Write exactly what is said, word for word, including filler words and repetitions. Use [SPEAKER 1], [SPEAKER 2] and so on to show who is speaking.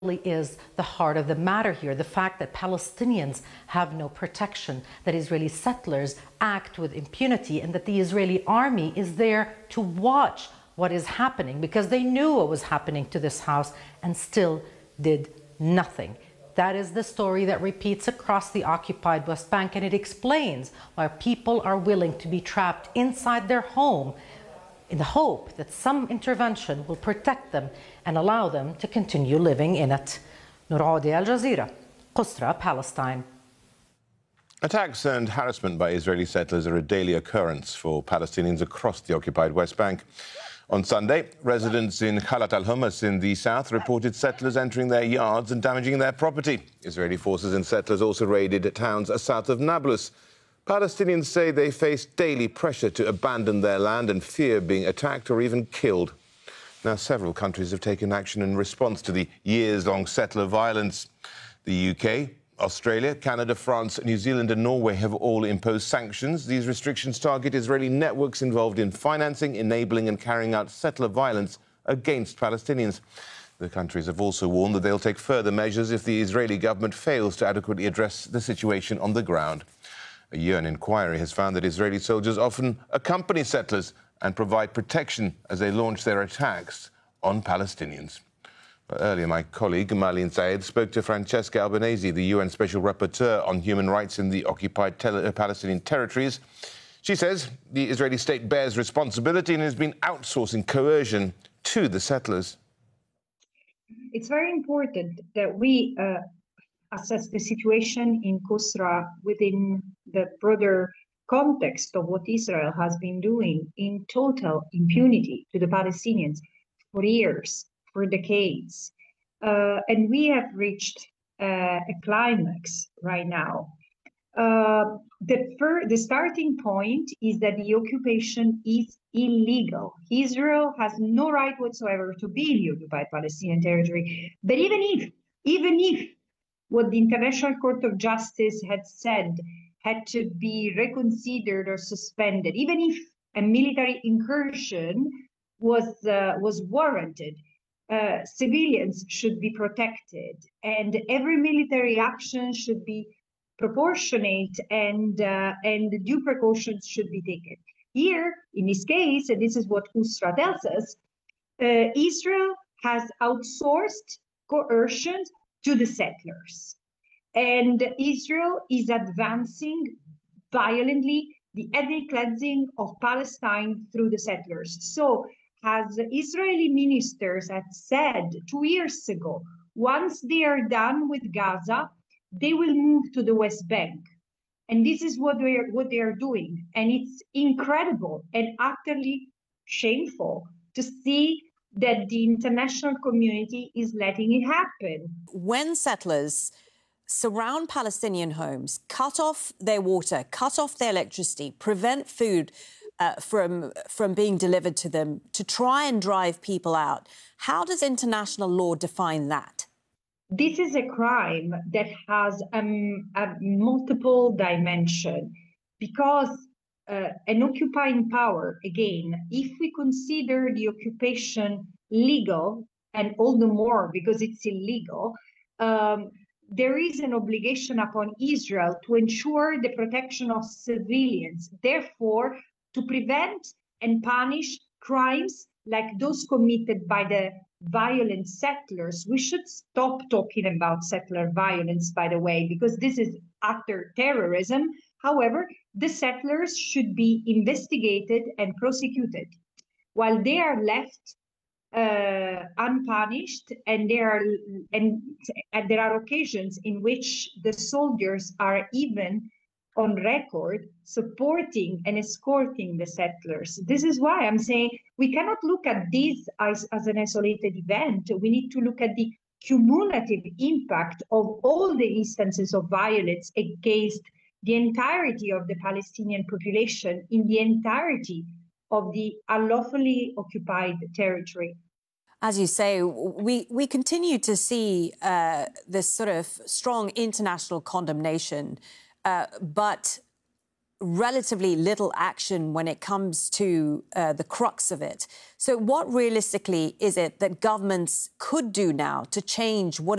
[SPEAKER 1] is the heart of the matter here. The fact that Palestinians have no protection, that Israeli settlers act with impunity, and that the Israeli army is there to watch what is happening because they knew what was happening to this house and still did nothing. That is the story that repeats across the occupied West Bank, and it explains why people are willing to be trapped inside their home in the hope that some intervention will protect them and allow them to continue living in it. Noor Audi, Al Jazeera, Qusra, Palestine.
[SPEAKER 2] Attacks and harassment by Israeli settlers are a daily occurrence for Palestinians across the occupied West Bank. On Sunday, residents in Khalat al-Hummas in the south reported settlers entering their yards and damaging their property. Israeli forces and settlers also raided towns south of Nablus. Palestinians say they face daily pressure to abandon their land and fear being attacked or even killed. Now, several countries have taken action in response to the years-long settler violence. The U K, Australia, Canada, France, New Zealand and Norway have all imposed sanctions. These restrictions target Israeli networks involved in financing, enabling and carrying out settler violence against Palestinians. The countries have also warned that they'll take further measures if the Israeli government fails to adequately address the situation on the ground. A U N inquiry has found that Israeli soldiers often accompany settlers and provide protection as they launch their attacks on Palestinians. But earlier, my colleague, Marlene Said, spoke to Francesca Albanese, the U N Special Rapporteur on Human Rights in the occupied Palestinian territories. She says the Israeli state bears responsibility and has been outsourcing coercion to the settlers.
[SPEAKER 3] It's very important that we uh, assess the situation in Qusra within the broader context of what Israel has been doing in total impunity to the Palestinians for years, for decades. Uh, and we have reached uh, a climax right now. Uh, the, fir- the starting point is that the occupation is illegal. Israel has no right whatsoever to be in the occupied Palestinian territory. But even if, even if what the International Court of Justice had said had to be reconsidered or suspended, even if a military incursion was uh, was warranted, uh, civilians should be protected, and every military action should be proportionate, and uh, and due precautions should be taken. Here, in this case, and this is what Qusra tells us, uh, Israel has outsourced coercion to the settlers. And Israel is advancing violently the ethnic cleansing of Palestine through the settlers. So, as Israeli ministers had said two years ago, once they are done with Gaza, they will move to the West Bank. And this is what they are, what they are doing. And it's incredible and utterly shameful to see that the international community is letting it happen.
[SPEAKER 4] When settlers surround Palestinian homes, cut off their water, cut off their electricity, prevent food uh, from, from being delivered to them, to try and drive people out, how does international law define that?
[SPEAKER 3] This is a crime that has um, a multiple dimension because uh, an occupying power, again, if we consider the occupation legal, and all the more because it's illegal, um, there is an obligation upon Israel to ensure the protection of civilians, therefore to prevent and punish crimes like those committed by the violent settlers. We should stop talking about settler violence, by the way, because this is utter terrorism. However, the settlers should be investigated and prosecuted, while they are left uh, unpunished, and there are and, and there are occasions in which the soldiers are even on record supporting and escorting the settlers. This is why I'm saying we cannot look at this as, as an isolated event. We need to look at the cumulative impact of all the instances of violence against the entirety of the Palestinian population in the entirety of the unlawfully occupied territory.
[SPEAKER 4] As you say, we, we continue to see uh, this sort of strong international condemnation, uh, but relatively little action when it comes to uh, the crux of it. So what realistically is it that governments could do now to change what